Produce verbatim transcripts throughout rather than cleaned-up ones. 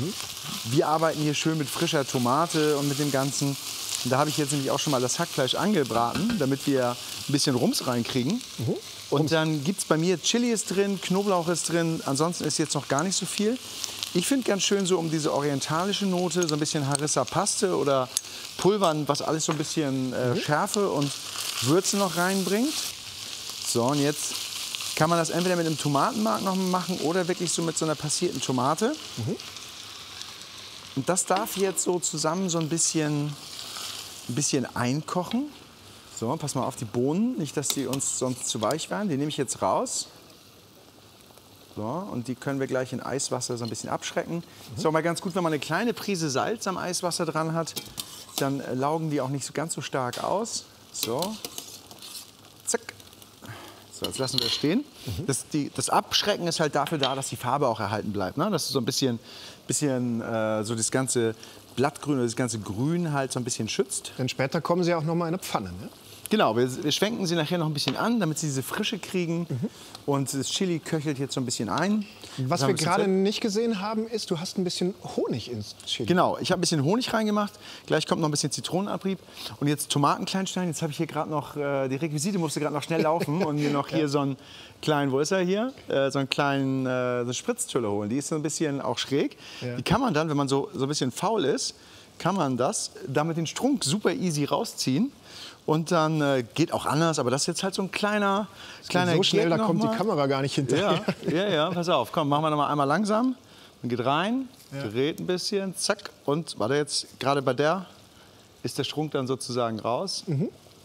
Mhm. Wir arbeiten hier schön mit frischer Tomate und mit dem Ganzen. Und da habe ich jetzt nämlich auch schon mal das Hackfleisch angebraten, damit wir ein bisschen Rums reinkriegen. Mhm. Und dann gibt es bei mir Chili ist drin, Knoblauch ist drin, ansonsten ist jetzt noch gar nicht so viel. Ich finde ganz schön so um diese orientalische Note, so ein bisschen Harissa Paste oder Pulvern, was alles so ein bisschen äh, mhm. Schärfe und Würze noch reinbringt. So, und jetzt kann man das entweder mit einem Tomatenmark noch machen oder wirklich so mit so einer passierten Tomate. Mhm. Und das darf jetzt so zusammen so ein bisschen, ein bisschen einkochen. So, pass mal auf die Bohnen, nicht, dass die uns sonst zu weich werden. Die nehme ich jetzt raus. So, und die können wir gleich in Eiswasser so ein bisschen abschrecken. Mhm. Ist auch mal ganz gut, wenn man eine kleine Prise Salz am Eiswasser dran hat. Dann laugen die auch nicht so ganz so stark aus. So, zack. So, jetzt lassen wir das stehen. Mhm. Das, die, das Abschrecken ist halt dafür da, dass die Farbe auch erhalten bleibt. Ne? Dass so ein bisschen, bisschen äh, so das ganze Blattgrün oder das ganze Grün halt so ein bisschen schützt. Denn später kommen sie auch noch mal in eine Pfanne, ne? Genau, wir, wir schwenken sie nachher noch ein bisschen an, damit sie diese Frische kriegen. Mhm. Und das Chili köchelt jetzt so ein bisschen ein. Was wir gerade nicht gesehen haben, ist, du hast ein bisschen Honig ins Chili. Genau, ich habe ein bisschen Honig reingemacht. Gleich kommt noch ein bisschen Zitronenabrieb. Und jetzt Tomaten klein schneiden. Jetzt habe ich hier gerade noch, äh, die Requisite musste gerade noch schnell laufen. Und mir noch hier ja. so einen kleinen, wo ist er hier? Äh, so einen kleinen äh, so Spritztülle holen. Die ist so ein bisschen auch schräg. Ja. Die kann man dann, wenn man so, so ein bisschen faul ist, kann man das damit den Strunk super easy rausziehen. Und dann äh, geht auch anders, aber das ist jetzt halt so ein kleiner, kleiner so schnell, Gag da kommt mal. die Kamera gar nicht hinterher. Ja, ja, ja, pass auf, komm, machen wir noch mal einmal langsam. Man geht rein, ja. dreht ein bisschen, zack. Und warte jetzt, gerade bei der ist der Strunk dann sozusagen raus. Mhm.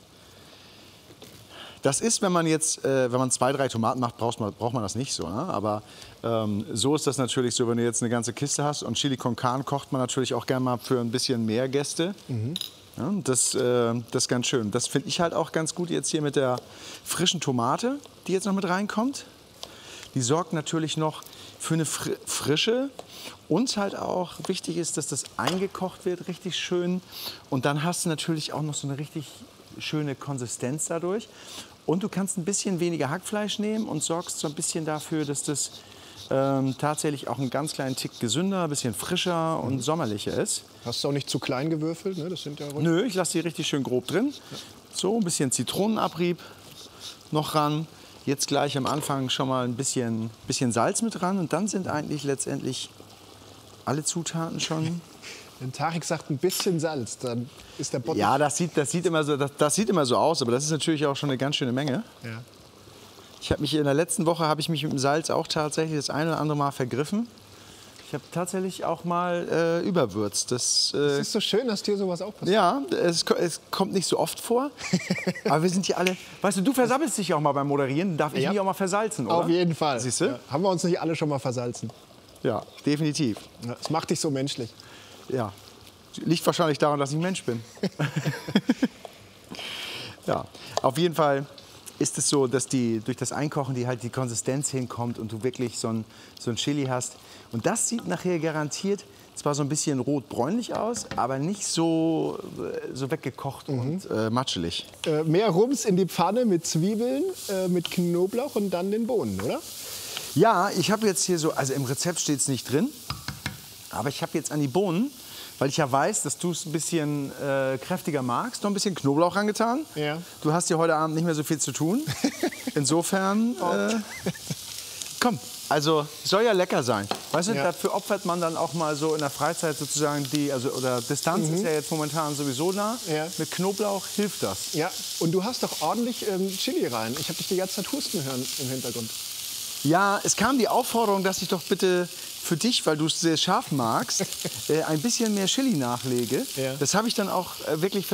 Das ist, wenn man jetzt, äh, wenn man zwei, drei Tomaten macht, braucht man, braucht man das nicht so. Ne? Aber ähm, so ist das natürlich so, wenn du jetzt eine ganze Kiste hast. Und Chili con Carne kocht man natürlich auch gerne mal für ein bisschen mehr Gäste. Mhm. Ja, das, äh, das ist ganz schön. Das finde ich halt auch ganz gut jetzt hier mit der frischen Tomate, die jetzt noch mit reinkommt. Die sorgt natürlich noch für eine Fr Frische. Und halt auch wichtig ist, dass das eingekocht wird, richtig schön. Und dann hast du natürlich auch noch so eine richtig schöne Konsistenz dadurch. Und du kannst ein bisschen weniger Hackfleisch nehmen und sorgst so ein bisschen dafür, dass das Ähm, tatsächlich auch einen ganz kleinen Tick gesünder, ein bisschen frischer und sommerlicher ist. Hast du auch nicht zu klein gewürfelt? Ne? Das sind ja Nö, ich lasse die richtig schön grob drin. So, ein bisschen Zitronenabrieb noch ran. Jetzt gleich am Anfang schon mal ein bisschen, bisschen Salz mit ran. Und dann sind eigentlich letztendlich alle Zutaten schon... Wenn Tarek sagt, ein bisschen Salz, dann ist der Bottich... Ja, das sieht, das, sieht immer so, das, das sieht immer so aus, aber das ist natürlich auch schon eine ganz schöne Menge. Ja. Ich habe mich in der letzten Woche habe ich mich mit dem Salz auch tatsächlich das eine oder andere Mal vergriffen. Ich habe tatsächlich auch mal äh, überwürzt. Das, äh, es ist so schön, dass dir sowas auch passiert. Ja, es, es kommt nicht so oft vor. Aber wir sind hier alle. Weißt du, du versammelst dich auch mal beim Moderieren. Darf ich ja. mich auch mal versalzen, oder? Auf jeden Fall. Siehst du? Ja. Haben wir uns nicht alle schon mal versalzen? Ja, definitiv. Ja, das macht dich so menschlich. Ja, liegt wahrscheinlich daran, dass ich Mensch bin. Ja, auf jeden Fall ist es so, dass die, durch das Einkochen die, halt die Konsistenz hinkommt und du wirklich so ein, so ein Chili hast. Und das sieht nachher garantiert zwar so ein bisschen rot-bräunlich aus, aber nicht so, so weggekocht mhm. und äh, matschelig. Äh, mehr Rums in die Pfanne mit Zwiebeln, äh, mit Knoblauch und dann den Bohnen, oder? Ja, ich habe jetzt hier so, also im Rezept steht es nicht drin, aber ich habe jetzt an die Bohnen, weil ich ja weiß, dass du es ein bisschen äh, kräftiger magst, noch ein bisschen Knoblauch rangetan. Ja. Du hast ja heute Abend nicht mehr so viel zu tun. Insofern, äh, komm, also soll ja lecker sein. Weißt du, ja. dafür opfert man dann auch mal so in der Freizeit sozusagen die, also oder Distanz mhm. ist ja jetzt momentan sowieso nah. Ja. Mit Knoblauch hilft das. Ja, und du hast doch ordentlich ähm, Chili rein. Ich habe dich die ganze Zeit husten hören im Hintergrund. Ja, es kam die Aufforderung, dass ich doch bitte für dich, weil du es sehr scharf magst, äh, ein bisschen mehr Chili nachlege. Ja. Das habe ich dann auch äh, wirklich